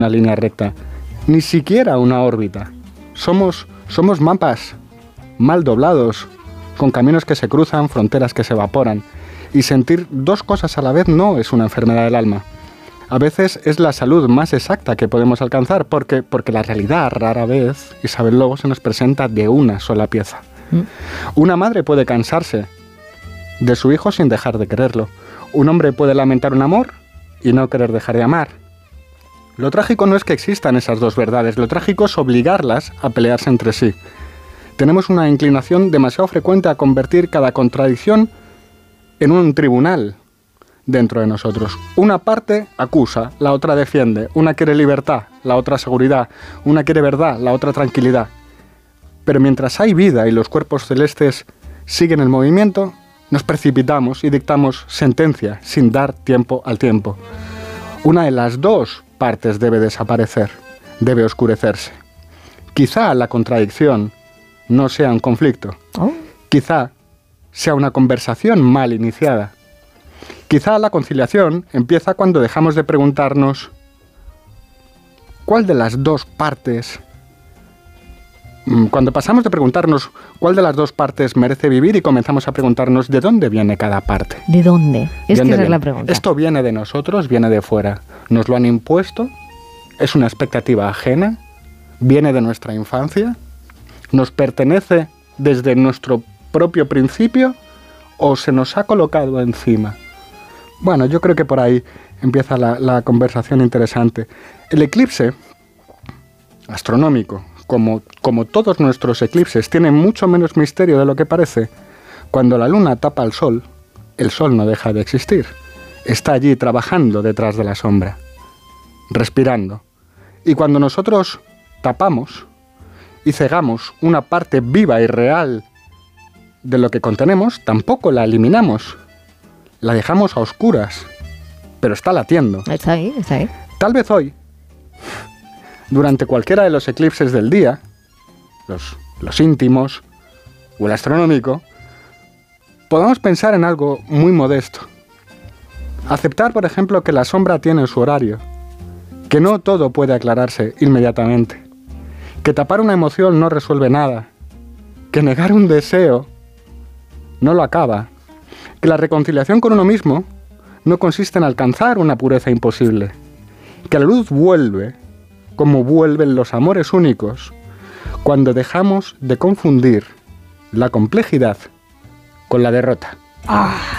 una línea recta, ni siquiera una órbita. Somos mapas mal doblados, con caminos que se cruzan, fronteras que se evaporan. Y sentir dos cosas a la vez no es una enfermedad del alma. A veces es la salud más exacta que podemos alcanzar, porque la realidad rara vez, Isabel Lobo, se nos presenta de una sola pieza. Una madre puede cansarse de su hijo sin dejar de quererlo. Un hombre puede lamentar un amor y no querer dejar de amar. Lo trágico no es que existan esas dos verdades, lo trágico es obligarlas a pelearse entre sí. Tenemos una inclinación demasiado frecuente a convertir cada contradicción en un tribunal dentro de nosotros. Una parte acusa, la otra defiende. Una quiere libertad, la otra seguridad. Una quiere verdad, la otra tranquilidad. Pero mientras hay vida y los cuerpos celestes siguen el movimiento, nos precipitamos y dictamos sentencia sin dar tiempo al tiempo. Una de las dos partes debe desaparecer, debe oscurecerse. Quizá la contradicción no sea un conflicto. Quizá sea una conversación mal iniciada. Quizá la conciliación empieza cuando dejamos de preguntarnos cuál de las dos partes... Cuando pasamos de preguntarnos cuál de las dos partes merece vivir y comenzamos a preguntarnos de dónde viene cada parte. ¿De dónde? Esa es la pregunta. ¿Esto viene de nosotros? ¿Viene de fuera? ¿Nos lo han impuesto? ¿Es una expectativa ajena? ¿Viene de nuestra infancia? ¿Nos pertenece desde nuestro propio principio o se nos ha colocado encima? Bueno, yo creo que por ahí empieza la conversación interesante. El eclipse astronómico, como todos nuestros eclipses, tiene mucho menos misterio de lo que parece. Cuando la luna tapa al sol, el sol no deja de existir. Está allí trabajando detrás de la sombra, respirando. Y cuando nosotros tapamos y cegamos una parte viva y real de lo que contenemos, tampoco la eliminamos. La dejamos a oscuras, pero está latiendo. Está ahí, está ahí. Tal vez hoy, durante cualquiera de los eclipses del día, los íntimos o el astronómico, podamos pensar en algo muy modesto. Aceptar, por ejemplo, que la sombra tiene su horario, que no todo puede aclararse inmediatamente, que tapar una emoción no resuelve nada, que negar un deseo no lo acaba, que la reconciliación con uno mismo no consiste en alcanzar una pureza imposible, que la luz vuelve, como vuelven los amores únicos, cuando dejamos de confundir la complejidad con la derrota.